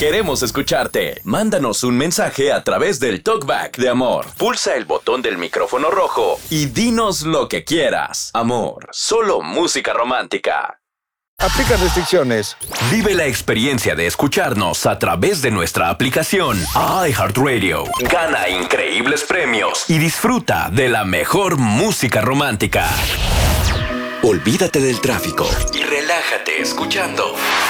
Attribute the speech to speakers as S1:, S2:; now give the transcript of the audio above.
S1: Queremos escucharte. Mándanos un mensaje a través del TalkBack de Amor. Pulsa el botón del micrófono rojo y dinos lo que quieras. Amor, solo música romántica.
S2: Aplica restricciones.
S1: Vive la experiencia de escucharnos a través de nuestra aplicación iHeartRadio. Gana increíbles premios y disfruta de la mejor música romántica. Olvídate del tráfico y relájate escuchando